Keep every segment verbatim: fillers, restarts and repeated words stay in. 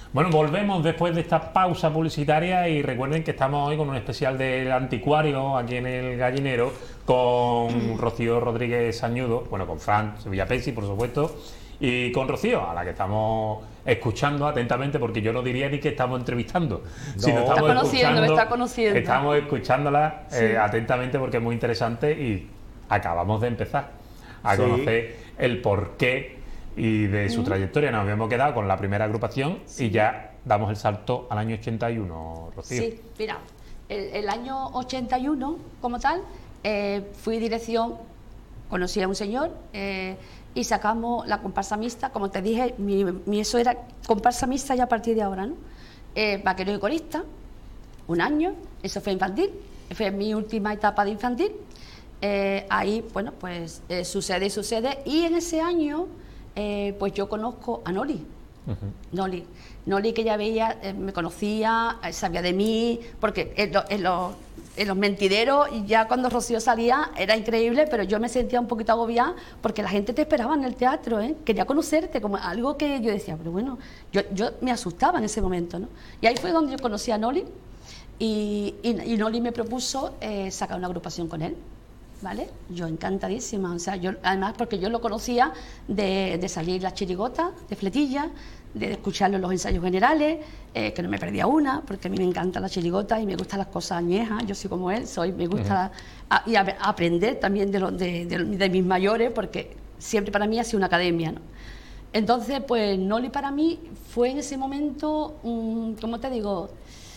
Bueno, volvemos después de esta pausa publicitaria y recuerden que estamos hoy con un especial del anticuario aquí en el Gallinero con Rocío Rodríguez Sañudo, bueno, con Fran Sevilla Pesi, por supuesto, y con Rocío, a la que estamos escuchando atentamente, porque yo no diría ni que estamos entrevistando, no, sino estamos está conociendo, escuchando, me está conociendo. Estamos escuchándola Sí. eh, atentamente porque es muy interesante y acabamos de empezar a Sí. conocer el porqué y de su Mm. trayectoria. Nos habíamos quedado con la primera agrupación Sí. y ya damos el salto al año ochenta y uno, Rocío. Sí, mira, el, el año ochenta y uno, como tal, eh, fui dirección, conocí a un señor eh, y sacamos la comparsa mixta. Como te dije, mi, mi eso era comparsa mixta ya a partir de ahora, ¿no? Eh, vaquero y corista, un año, eso fue infantil, fue mi última etapa de infantil. Eh, ahí, bueno, pues eh, sucede y sucede, y en ese año, eh, pues yo conozco a Noli. Ujú. Noli, Noli que ya veía, eh, me conocía, eh, sabía de mí, porque en, lo- en los, en los mentideros, y ya cuando Rocío salía, era increíble, pero yo me sentía un poquito agobiada, porque la gente te esperaba en el teatro, ¿eh? Quería conocerte, como algo que yo decía, pero bueno, yo, yo me asustaba en ese momento, ¿no? Y ahí fue donde yo conocí a Noli, y, y, y Noli me propuso eh, sacar una agrupación con él. ¿Vale? Yo encantadísima, o sea, yo además porque yo lo conocía de, de salir las chirigotas, de fletilla, de escucharlo en los ensayos generales, eh, que no me perdía una, porque a mí me encanta la chirigota y me gustan las cosas añejas, yo soy como él, soy, me gusta a- y a- aprender también de, los de, de, de mis mayores, porque siempre para mí ha sido una academia, ¿no? Entonces, pues Noli para mí fue en ese momento, um, ¿cómo te digo?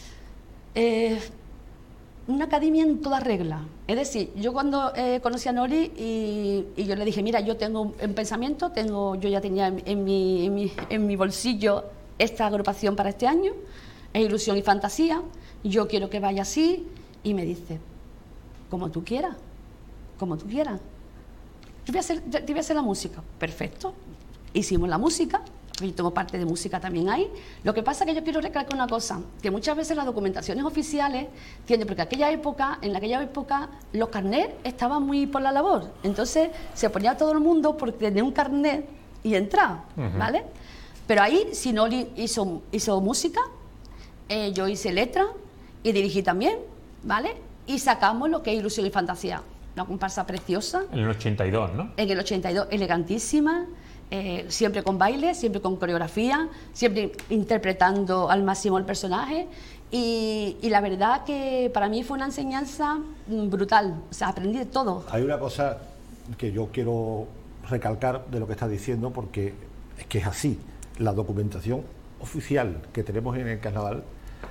Eh, una academia en toda regla. Es decir, yo cuando eh, conocí a Noli y, y yo le dije, mira, yo tengo un, un pensamiento, tengo, yo ya tenía en, en, mi, en, mi, en mi bolsillo esta agrupación para este año, es Ilusión y Fantasía, yo quiero que vaya así, y me dice, como tú quieras, como tú quieras. Yo voy a hacer, te voy a hacer la música. Perfecto. Hicimos la música. Yo tengo parte de música también ahí. Lo que pasa es que yo quiero recalcar una cosa, que muchas veces las documentaciones oficiales, ¿entiendes? Porque aquella época, en aquella época, los carnets estaban muy por la labor. Entonces se ponía todo el mundo por tener un carnet y entrar, Ujú. ¿vale? Pero ahí, si Noli hizo, hizo música, eh, yo hice letra y dirigí también, ¿vale? Y sacamos lo que es Ilusión y Fantasía. Una comparsa preciosa. En el ochenta y dos, ¿no? En el ochenta y dos, elegantísima, eh, siempre con baile, siempre con coreografía, siempre interpretando al máximo el personaje. Y, y la verdad que para mí fue una enseñanza mm, brutal. O sea, aprendí de todo. Hay una cosa que yo quiero recalcar de lo que estás diciendo, porque es que es así. La documentación oficial que tenemos en el carnaval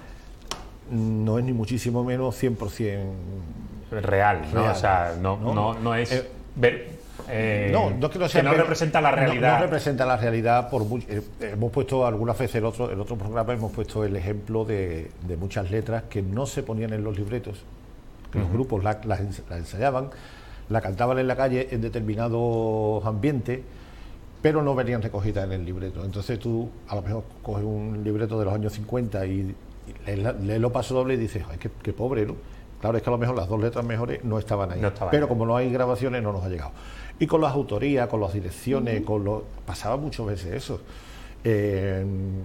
no es ni muchísimo menos cien por ciento Real, ¿no? Real. O sea, no, No. no, no es Eh, ver, eh, no, no es que no sea no pero- representa la no- realidad. No, representa la realidad. Por mu- eh, hemos puesto algunas veces en otro, en otro programa hemos puesto el ejemplo de, de muchas letras que no se ponían en los libretos, que los Ujú. grupos la- las, ens- las ensayaban, la cantaban en la calle en determinados ambientes, pero no venían recogidas en el libreto. Entonces tú a lo mejor coges un libreto de los años cincuenta y, y lees, la- lees los pasos dobles y dices, ay, qué, qué pobre, ¿no? Claro, es que a lo mejor las dos letras mejores no estaban ahí, No estaban pero ahí. como no hay grabaciones no nos ha llegado. Y con las autorías, con las direcciones, con los pasaba muchas veces eso. Eh,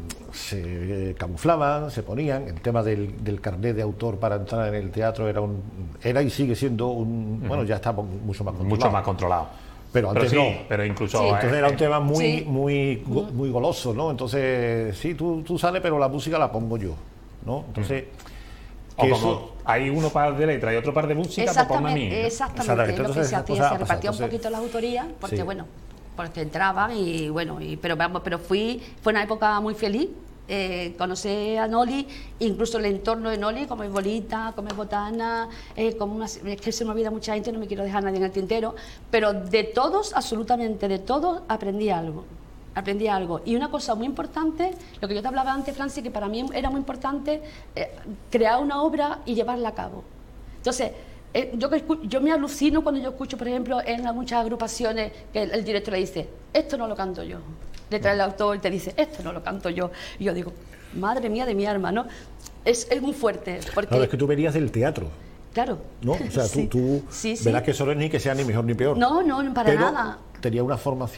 se eh, camuflaban, se ponían. El tema del, del carnet de autor para entrar en el teatro era un era y sigue siendo un Ujú. bueno, ya está mucho más controlado. Mucho más controlado. Pero antes sí, no. pero incluso Sí. eh, Entonces era un tema muy Sí. muy go- muy goloso, ¿no? Entonces, sí, tú, tú sales, pero la música la pongo yo, ¿no? Entonces, o que como eso- hay uno par de letra y otro par de música, pues ponme a mí, Exactamente, ¿no? exactamente, Exactamente. es lo que Entonces, se esas hacía, cosas se han repartía un pasado. poquito las autorías, porque Sí. bueno, porque entraban y bueno, y, pero vamos, pero fui, fue una época muy feliz. Eh, conocí a Noli, incluso el entorno de Noli, como es Bolita, como es Botana, eh, como una, es que se me olvida mucha gente, no me quiero dejar a nadie en el tintero, pero de todos, absolutamente de todos, aprendí algo. Aprendí algo. Y una cosa muy importante, lo que yo te hablaba antes, Francis, que para mí era muy importante, eh, crear una obra y llevarla a cabo. Entonces, eh, yo, que escu- yo me alucino cuando yo escucho, por ejemplo, en muchas agrupaciones que el, el director le dice, esto no lo canto yo. Le trae el autor y te dice, esto no lo canto yo. Y yo digo, madre mía de mi alma, ¿no? Es, es muy fuerte, porque... Claro, es que tú venías del teatro, Claro. ¿no? O sea, Sí. tú, tú Sí, sí. verás que eso no es ni que sea ni mejor ni peor. No, no, para pero nada. tenía una formación